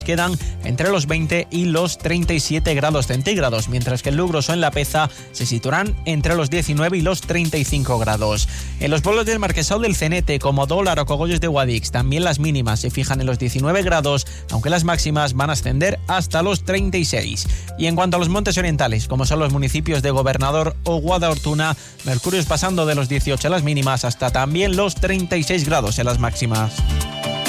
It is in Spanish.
quedan entre los 20 y los 37 grados centígrados, mientras que en Lugros o en La Peza se situarán entre los 19 y los 35 grados. En los pueblos del Marquesado del Cenete, como Dólar o Cogollos de Guadix, también las mínimas se fijan en los 19 grados, aunque las máximas van a ascender hasta los 36. Y en cuanto a los montes orientales, como son los municipios de Gobernador o Guadaortuna, mercurios pasando de los 18 a las mínimas hasta también los 36 grados en las máximas.